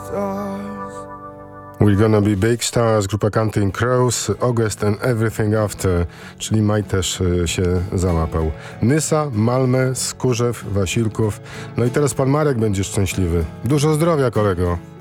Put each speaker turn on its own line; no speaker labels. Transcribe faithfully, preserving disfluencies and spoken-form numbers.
We're gonna be big stars, grupa Counting Crows, August and Everything After, czyli Maj też y, się załapał. Nysa, Malmę, Skórzew, Wasilków, no i teraz pan Marek będzie szczęśliwy. Dużo zdrowia, kolego.